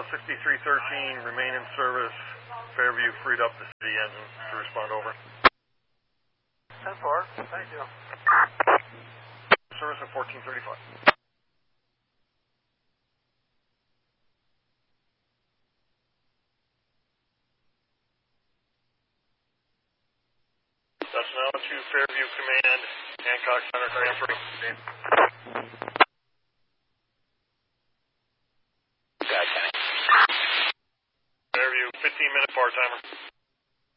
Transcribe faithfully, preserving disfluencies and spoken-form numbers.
sixty-three thirteen, remain in service. Fairview freed up the city engine to respond over. ten four, thank you. Service at fourteen thirty-five. That's now to Fairview Command, Hancock Center transferring.